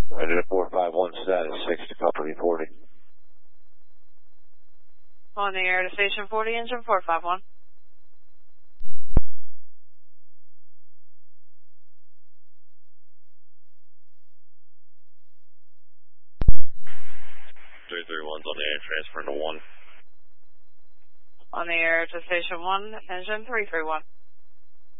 Ready to 451 status 6 to company 40. On the air to station 40, engine 451. One's on the air, transferring to 1. On the air to station 1, engine 331.